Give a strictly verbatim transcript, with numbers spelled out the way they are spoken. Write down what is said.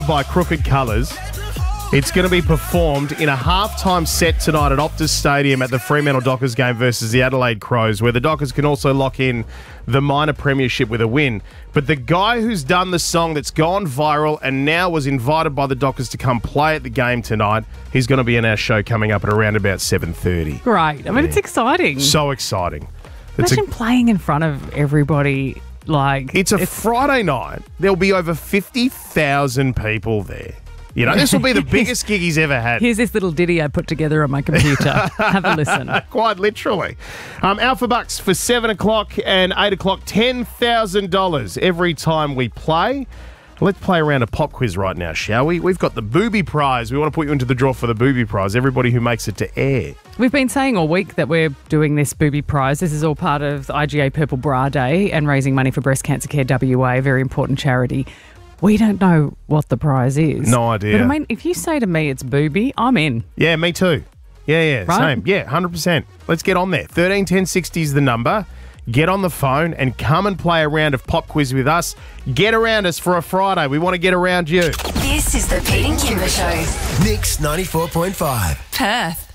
by Crooked Colours. It's going to be performed in a halftime set tonight at Optus Stadium at the Fremantle Dockers game versus the Adelaide Crows, where the Dockers can also lock in the minor premiership with a win. But the guy who's done the song that's gone viral and now was invited by the Dockers to come play at the game tonight, he's going to be in our show coming up at around about seven thirty. Great. I mean, yeah. It's exciting. So exciting. It's Imagine a, playing in front of everybody. Like It's a it's, Friday night. There'll be over fifty thousand people there. You know, this will be the biggest gig he's ever had. Here's this little ditty I put together on my computer. Have a listen. Quite literally. Um, Alpha Bucks for seven o'clock and eight o'clock, ten thousand dollars every time we play. Let's play around a pop quiz right now, shall we? We've got the Booby Prize. We want to put you into the draw for the Booby Prize, everybody who makes it to air. We've been saying all week that we're doing this Booby Prize. This is all part of the I G A Purple Bra Day and raising money for Breast Cancer Care W A, a very important charity. We don't know what the prize is. No idea. But I mean, if you say to me it's booby, I'm in. Yeah, me too. Yeah, yeah, right? Same. Yeah, one hundred percent. Let's get on there. thirteen ten sixty is the number. Get on the phone and come and play a round of pop quiz with us. Get around us for a Friday. We want to get around you. This is the Pete and Kimber Show. Mix ninety-four point five. Perth.